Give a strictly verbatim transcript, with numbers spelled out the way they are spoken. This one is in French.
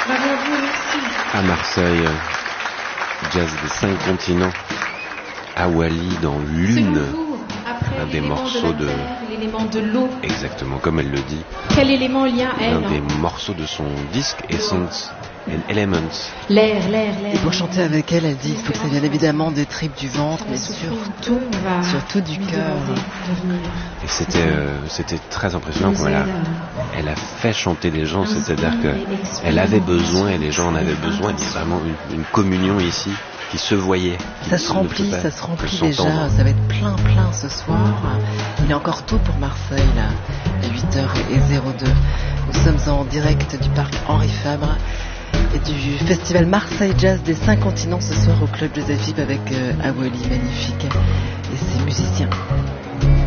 À Marseille, jazz des cinq continents. À Wally dans Lune, un des morceaux de, l'élément de l'eau. Exactement, comme elle le dit. Quel élément lien elle? Un des morceaux de son disque Essence and Elements. L'air, l'air, l'air. Et pour chanter avec elle, elle dit qu'il faut que ça vienne évidemment des tripes du ventre, mais surtout, surtout du cœur. Et c'était, euh, c'était très impressionnant quand elle a, elle a fait chanter les gens, c'est-à-dire qu'elle avait besoin et les gens en avaient besoin. Il y a vraiment une, une communion ici qui se voyait. Qui ça se remplit, ça se remplit déjà, ça va être plein plein ce soir. Il est encore tôt pour Marseille, là, à huit heures zéro deux. Nous sommes en direct du parc Henri Fabre et du festival Marseille Jazz des cinq continents ce soir au Club Joseph Vip avec euh, Awali, magnifique, et ses musiciens.